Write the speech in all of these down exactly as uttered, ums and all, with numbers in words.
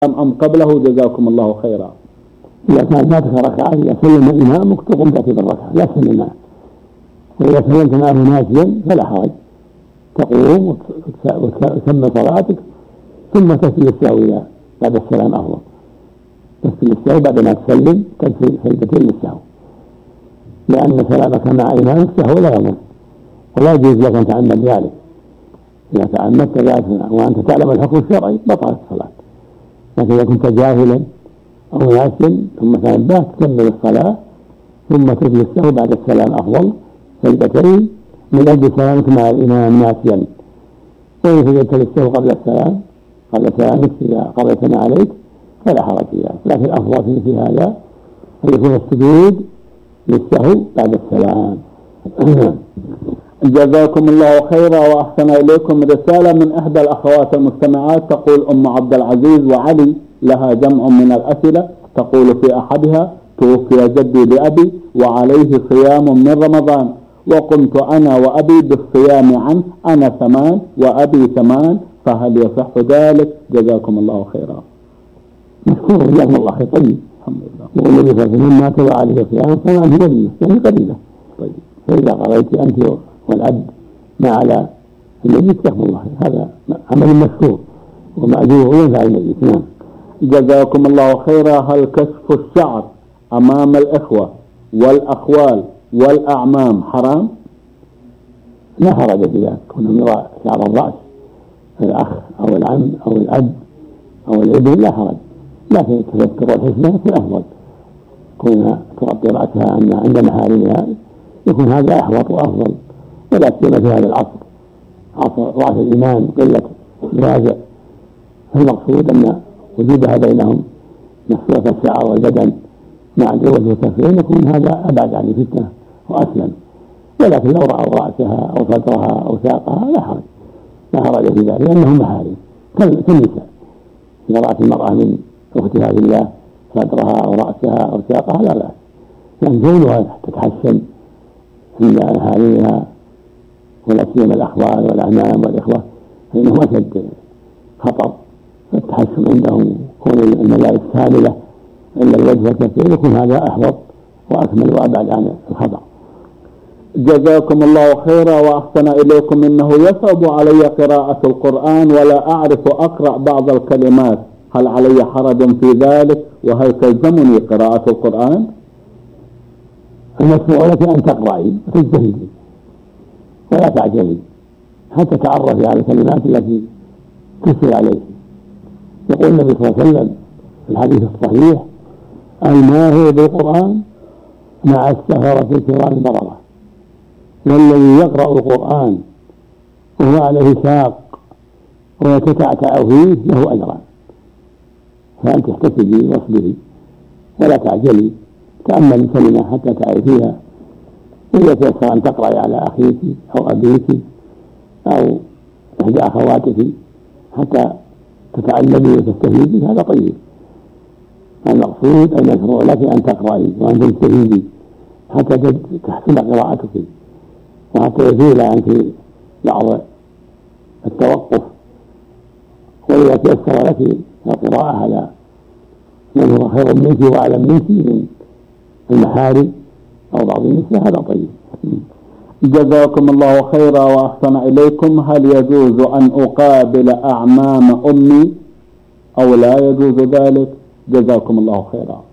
أم قبله؟ جزاكم الله خيرا. إذا كان فاتك ركعة إذا سلم إمامك تقوم تأتي بالركعة لا تسلم، وإذا سلمت معه ناسيا فلا حرج، تقوم وتكمل صلاتك ثم تسجد السهو إذا بعد السلام أفضل. تسجد السهو بعد ما تسلم تسجد سجدتين للسهو، لأن سلامك مع إمامك سهو لا يضر، ولا يجوز لك أن تعمد ذلك. إذا تعمدت ذلك وأنت تعلم الحكم الشرعي بطلت الصلاة، لكن إذا كنت جاهلا أو ناسيا ثم تنبهت تكمل الصلاة ثم تسجد السهو بعد السلام أفضل سجدتين من أجل سلامك مع الإمام ناسيا. وإن سجدت للسهو قبل السلام قبل سلامك إذا قضيت ما عليك فلا حرج فيها، لكن الأفضل في هذا أن يكون السجود للسهو بعد السلام. جزاكم الله خيرا وأحسن إليكم. رسالة من إحدى الأخوات المستمعات تقول: أم عبد العزيز وعلي لها جمع من الأسئلة. تقول في أحدها: توفي جدي لأبي وعليه صيام من رمضان، وقمت أنا وأبي بالصيام عنه، أنا ثمان وأبي ثمان، فهل يصح ذلك؟ جزاكم الله خيرا. مشكور جزاكم الله خير. طيب الحمد لله. يقول النبي صلى الله عليه وسلم: مات وعليه صيام فما في قليلة، يعني قليلة. طيب فإذا قضيت أنت والعبد ما على الميت يحمد الله، هذا عمل مشكور ومأجور ينفع الميت. نعم. جزاكم الله خيرا. هل كشف الشعر أمام الإخوة والأخوال والأعمام حرام؟ لا حرج في ذلك، كنا نرى شعر الرأس الأخ أو العم أو الأب أو الابن لا حرج، لكن التذكر والحشمة يكون أفضل. كنا تغطي رأسها عند محارمها يكون هذا أحوط وأفضل، ولا سيما في هذا العصر، عصر رأس الإيمان قلة راجع. فالمقصود أن وجودها بينهم مخصوصة الشعر والبدن مع الجوز والكفين يكون هذا أبعد عن الفتنة وأسلم. ولكن لو رأوا رأسها أو صدرها أو ساقها لا حرج، لا حرج في ذلك، لأنهم محارم كالنساء. إذا رأت المرأة من أختها في الله صدرها أو رأسها أو ساقها لا بأس، لأن كونها تتحسن عند محارمها ولا سيما الأخوال والأعمام والإخوة فإنهم أشد خطر، فالتحسن عندهم كون الملابس كاملة إلا الوجه والكفين يكون هذا أحوط وأكمل وأبعد عن الخطأ. جزاكم الله خيرا وأحسن إليكم. إنه يصعب علي قراءة القرآن ولا أعرف أقرأ بعض الكلمات، هل علي حرج في ذلك؟ وهل تلزمني قراءة القرآن؟ المشروع لك أن تقرأي وتجتهدي ولا تعجلي حتى تعرفي على الكلمات التي تسهل عليك. يقول النبي صلى الله عليه وسلم في الحديث الصحيح: الماهر بالقرآن مع السهرة الكرام البررة، والذي يقرأ القرآن وهو عليه شاق ويتتعتع فيه له أجران. فأنت احتسبي واصبري ولا تعجلي، تأمل الكلمة حتى تعرفيها، وإذا تيسر أن تقرأي على أخيك أو أبيك أو إحدى أخواتك حتى تتعلمي وتستفيدي هذا طيب. المقصود أن يشرع لك أن تقرأي وأن تجتهدي حتى تحسن قراءتك وحتى يزول عنك بعض التوقف. وإذا تيسر لك القراءة على من هو خير منك وأعلم منك من المحارم أو بعض النساء هذا طيب. جزاكم الله خيرا وأحسن إليكم. هل يجوز أن أقابل أعمام أمي أو لا يجوز ذلك؟ جزاكم الله خيرا.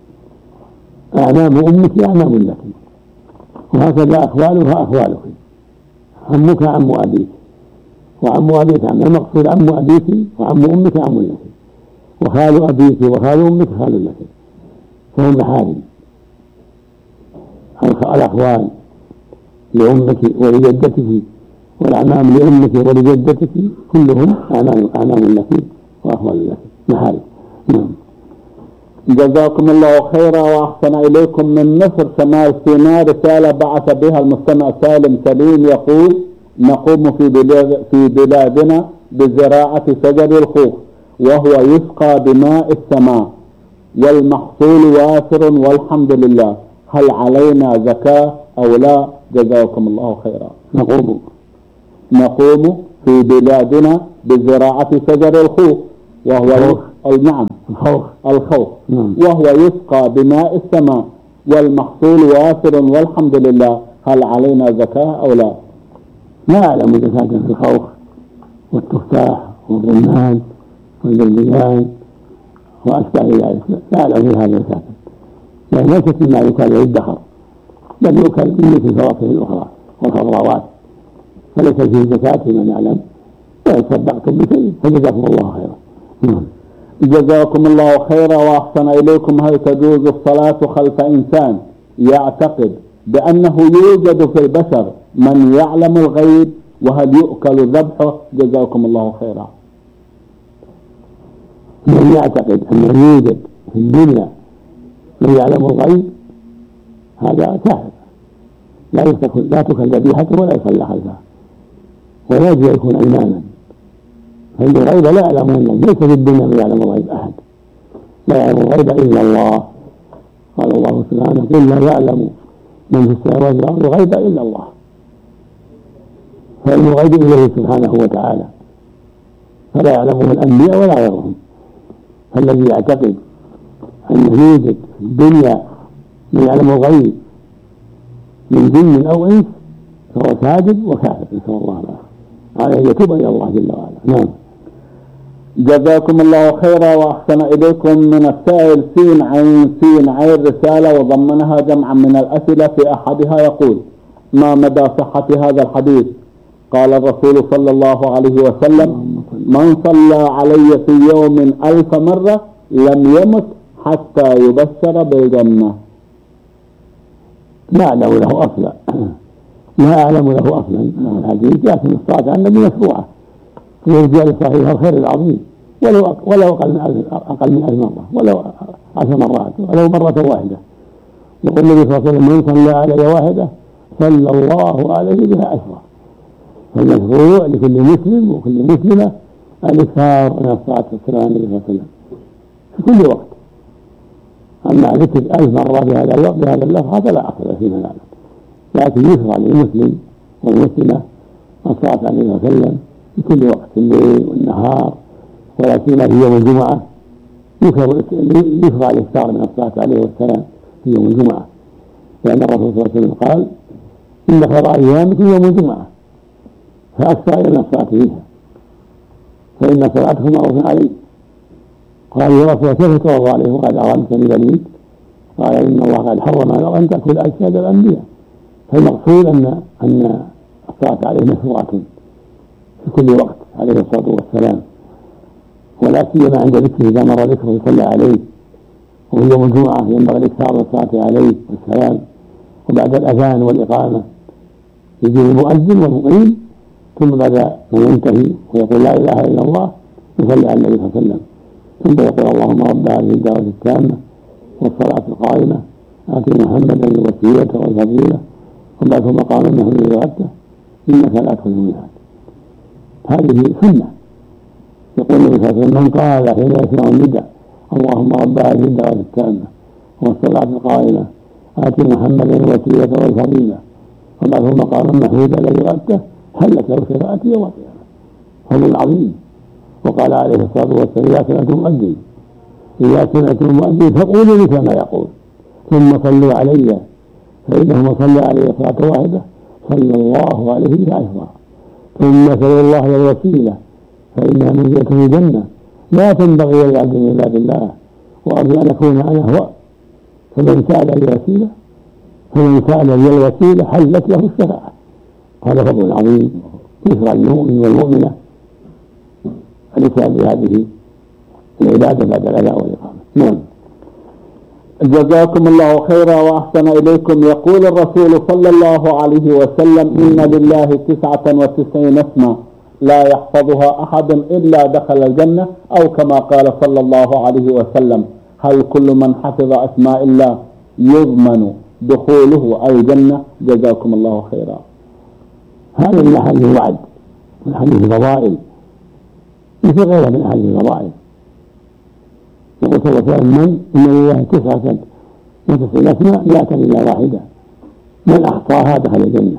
أعمام أمك أعمام لك، وهكذا أخوالها أخوالك، عمك عم أبيك وعم أبيك عم. المقصود عم أبيك وعم أمك عم لك، وخال أبيك وخال أمك خال لك، فهم محارم. الأخوال لأمك ولجدتك والأعمام لأمك ولجدتك كلهم أعمام أعمام لك وأخوال لك محارم. نعم. جزاكم الله خيرا وأحسن إليكم. من مصر شمال سيناء رسالة بعث بها المستمع سالم سليم يقول: نقوم في بلاد في بلادنا بزراعة شجر الخوخ، وهو يسقى بماء السماء والمحصول وافر والحمد لله، هل علينا زكاة أو لا؟ جزاكم الله خيرا. نقوم نقوم في بلادنا بزراعة شجر الخوخ، وهو نعم الخوخ الخوخ نعم. وهو يسقى بماء السماء والمحصول وافر والحمد لله، هل علينا زكاة أو لا؟ لا أعلم زكاة في الخوخ والتفاح والرمان والبلديان وأشباه ذلك، لا أعلم في هذا زكاة، لأن ليست مما يكال يدخر، بل يؤكل من مثل الفواكه الأخرى والخضروات، فليس فيه زكاة من يعلم، وإن صدقتم بشيء فجزاكم الله خيرا. نعم. جزاكم الله خيرا وأحسن إليكم. هل تجوز الصلاة خلف إنسان يعتقد بأنه يوجد في البشر من يعلم الغيب، وهل يؤكل ذبحه؟ جزاكم الله خيرا. من يعتقد أنه يوجد في الدنيا من يعلم الغيب هذا كافر، لا يتكل لا تكل ذبيحته ولا يصلى خلفها، ولا يجب أن يكون إماما، فإن الغيب لا يعلمون، ليس في الدنيا من يعلم الغيب أحد، لا يعلم الغيب إلا الله. قال الله سبحانه: قل لا يعلم من في السماوات والأرض الغيب إلا الله، فعلم الغيب إليه سبحانه وتعالى، فلا يعلمه الأنبياء ولا غيرهم. فالذي يعتقد أنه يوجد في الدنيا من يعلم الغيب من جن أو إنس فهو كاذب وكافر، نسأل الله العافية، عليه أن يتوب إلى الله جل وعلا. نعم. جزاكم الله خيرا وأحسن إليكم. من السائل سين عين سين عين رسالة وضمنها جمعا من الأسئلة، في أحدها يقول: ما مدى صحة هذا الحديث؟ قال الرسول صلى الله عليه وسلم: من صلى علي في يوم ألف مرة لم يمت حتى يبشر بالجنة. لا أعلم له أصلا، لا أعلم له أصلا الحديث، لكن الصلاة على النبي مشروعة في رجال صحيح الخير العظيم، ولو ولو أقل من أقل من ألف مرة، ولو عشر مرات، ولو مرة واحدة. يقول النبي صلى الله عليه وسلم: من صلى علي واحدة صلى الله عليه بها عشرة. فالمشروع لكل مسلم وكل مسلمة الإكثار من الصلاة والسلام عليه النبي صلى الله عليه وسلم في كل وقت. أما ذكر ألف مرة بهذا الوقت بهذا اللفظ هذا لا أصل فيما نعلم، لكن يشرع للمسلم والمسلمة الصلاة عليه النبي صلى الله عليه وسلم في كل وقت، الليل والنهار، ولكن في يوم الجمعة يشرع الإكثار من الصلاة عليه والسلام في يوم الجمعة، لأن الرسول صلى الله عليه وسلم قال: إن خير أيامكم يوم الجمعة فأكثر إلى الصلاة فيها فإن صلاتكم معروف عليه. قال: يا رسول الله كيف ترضى عليه وقد أغنتني بنيك؟ قال: إن الله قد حرم على أن تأكل أجساد الأنبياء. فالمقصود أن أن الصلاة عليه مشروعة في كل وقت عليه الصلاة والسلام، ولا سيما عند ذكره إذا مر ذكره يصلى عليه، وفي يوم الجمعة ينبغي الإكثار من الصلاة عليه والسلام، وبعد الأذان والإقامة يجي المؤذن والمقيم، ثم بعد ما ينتهي ويقول لا إله إلا الله يصلي على النبي صلى الله عليه وسلم، ثم يقول: اللهم رب هذه الدعوة التامة والصلاة القائمة آت محمدا الوسيلة والفضيلة وبعثه مقاما محمودا وعدته إنك لا تخلف الميعاد. هذه سنة. يقول النبي صلى الله عليه وسلم: من قال حين يسمع النداء اللهم رب هذه الدعوة التامة والصلاة القائمة آت محمدا الوسيلة والفضيلة وبعثه مقاما محمودا الذي وعدته حلت له شفاعة يوم القيامة. فضل عظيم. وقال عليه الصلاة والسلام: إذا سمعتم مؤذن إذا سمعتم المؤذن فقولوا مثل ما يقول ثم صلوا علي فإنه من صلى علي صلاة واحدة صلى الله عليه بها عشرا، ثم سلوا الله الوسيلة فإنها منزلة في الجنة لا تنبغي لعبد من عباد الله وأرجو أن أكون أنا هو. فمن سأل لي وسيلة فمن سأل لي الوسيلة حلت له الشفاعة. هذا فضل عظيم يشرع للمؤمن والمؤمنة الإسلام بهذه العبادة بعد الأذان والإقامة. نعم. جزاكم الله خيرا وأحسن إليكم. يقول الرسول صلى الله عليه وسلم: إن لله تسعة وتسعين اسما لا يحفظها أحد إلا دخل الجنة، أو كما قال صلى الله عليه وسلم: هل كل من حفظ أسماء الله يضمن دخوله الجنة؟ جزاكم الله خيرا. هذا من أحاديث الوعد من أحاديث الفضائل مثل غيرها من أحاديث الفضائل. يقول صلى الله عليه وسلم: إن لله تسعة وتسعين اسماء لا تكن إلا واحدة من أحصاها دخل الجنة،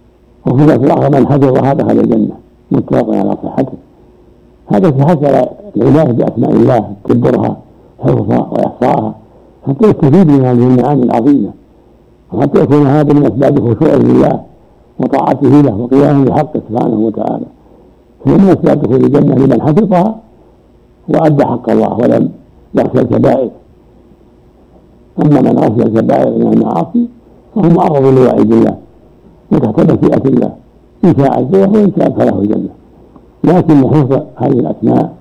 وفي ذات الآخر من حفظها دخل الجنة، متفق على صحته. هذا في حسب العناية بأسماء الله، تدبرها حفظها وإحصاءها حتى يستفيد من هذه المعاني العظيمة، وحتى يكون هذا من أسباب خشوعه لله وطاعته له وقيامه بحقه سبحانه وتعالى. هي من أسباب دخول الجنة لمن حفظها وأدى حق الله ولم يخشى الكبائر. أما من خشي الكبائر من المعاصي فهو معرض لوعيد الله وتحت مشيئة الله، إن شاء عزه وإن شاء فله الجنة. لكن حفظ هذه الأسماء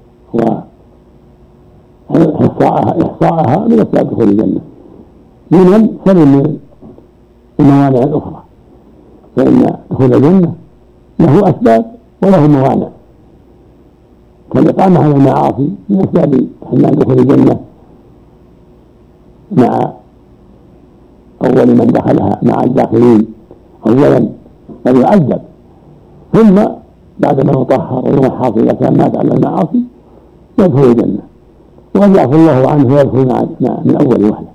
وإحصاءها إحصاءها من أسباب دخول الجنة لمن سلم من الموانع الأخرى، فإن دخول الجنة له أسباب وله موانع، كالإقامة على المعاصي من أسباب حمل دخول الجنة مع أول من دخلها مع الداخلين أولا بل يعذب، ثم بعد ما يطهر ويمحص إذا كان مات على المعاصي يدخل الجنة وقد يعفو الله عنه ويدخل من أول وحدة.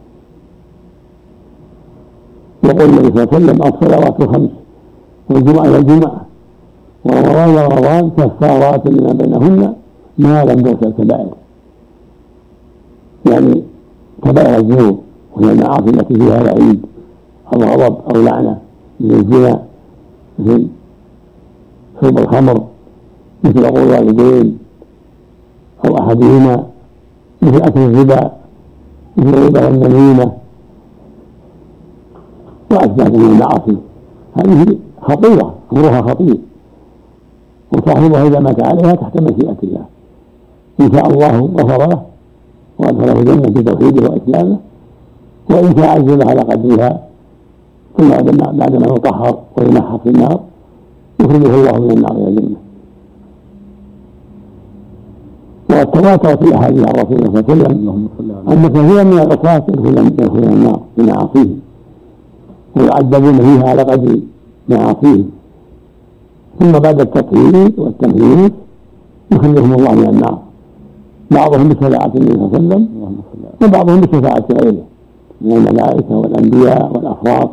يقول النبي صلى الله عليه وسلم الصلوات الخمس والجمعة إلى الجمعة ورمضان إلى رمضان كفارات لما بينهن ما لم تغفر الكبائر، يعني كبائر الذنوب وهي المعاصي التي فيها وعيد أو غضب أو لعنة، مثل الزنا، مثل شرب الخمر، مثل عقوق الوالدين أو أحدهما، مثل أكل الربا، مثل الربا والنميمة وأشباه من المعاصي. هذه خطيرة، أمرها خطير، وصاحبها إذا مات عليها تحت مشيئة الله إن شاء الله غفر له وأدخله الجنة بتوحيده وإسلامه، وإن شاء عذبه على قدرها ثم بعدما يطهر ويمحص في النار يخرجه الله من النار إلى الجنة. وقد تواترت الأحاديث عن رسول الله صلى الله عليه وسلم أن كثيرا من العصاة يدخلون النار بمعاصيهم ويعذبون فيها على قدر معاصيهم، ثم بعد التطهير والتمهيد يخرجهم الله من النار، بعضهم بشفاعة النبي صلى الله عليه وسلم وبعضهم بشفاعة غيره من الملائكة والأنبياء والأفراد،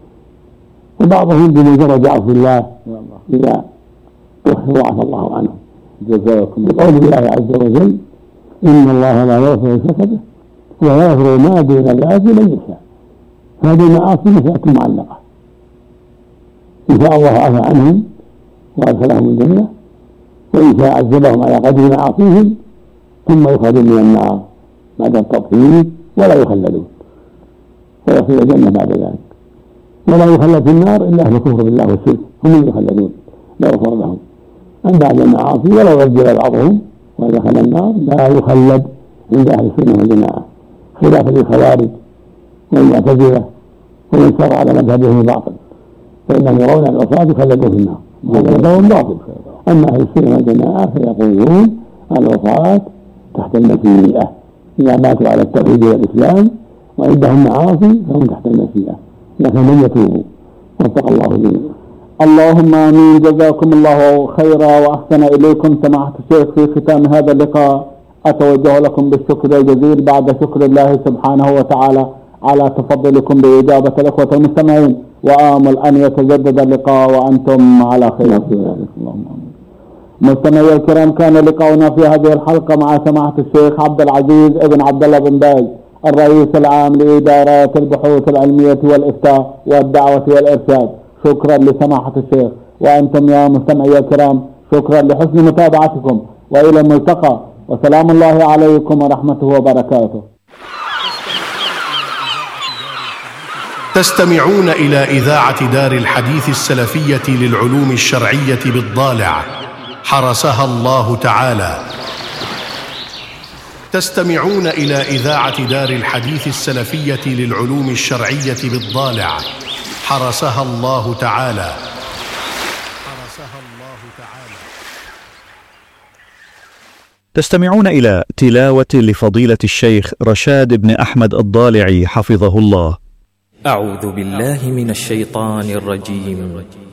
وبعضهم بمجرد عفو الله إذا طهروا عفى الله عنهم. جزاكم بقول الله عز وجل إن الله لا يغفر الشرك به ويغفر ما دون ذلك لمن يشاء. هذه المعاصي مسألة معلقة، إن شاء الله عفى عنهم وأدخلهم الجنة، وإن شاء عذبهم على قدر معاصيهم ثم يخرجون من النار بعد التطهير ولا يخلدون ويصل الجنة بعد ذلك، ولا يخلد في النار إلا أهل الكفر بالله والشرك هم اللي يخلدون لا يغفر لهم. أما بعد المعاصي ولو رجل بعضهم ودخل النار لا يخلد عند أهل السنة والجماعة، خلافا للخوارج والمعتزلة ومن سار على مذهبهم الباطل، فإنهم يرون العصاة يخلدون في النار وهذا مذهب باطل. أما أهل السنة والجماعة فيقولون العصاة تحت المشيئة إذا ماتوا على التوحيد والإسلام وعندهم معاصي فهم تحت المشيئة، لكن من يتوبوا واتقى الله جميعا. اللهم آمين. جزاكم الله خيرا وأحسن إليكم سماحة الشيخ. في ختام هذا اللقاء أتوجه لكم بالشكر الجزيل بعد شكر الله سبحانه وتعالى على تفضلكم بإجابة الإخوة المستمعين، وآمل أن يتجدد اللقاء وأنتم على خير. اللهم آمين. مستمعي الكرام، كان لقاؤنا في هذه الحلقة مع سماحة الشيخ عبد العزيز ابن عبد الله بن باز الرئيس العام لإدارات البحوث العلمية والإفتاء والدعوة والإرشاد. شكرا لسماحة الشيخ، وأنتم يا مستمعي الكرام شكرا لحسن متابعتكم، وإلى الملتقى، وسلام الله عليكم ورحمته وبركاته. تستمعون إلى إذاعة دار الحديث السلفية للعلوم الشرعية بالضالع حرسها الله تعالى. تستمعون إلى إذاعة دار الحديث السلفية للعلوم الشرعية بالضالع حرسها الله تعالى. حرسها الله تعالى. تستمعون إلى تلاوة لفضيلة الشيخ رشاد بن أحمد الضالعي حفظه الله. أعوذ بالله من الشيطان الرجيم.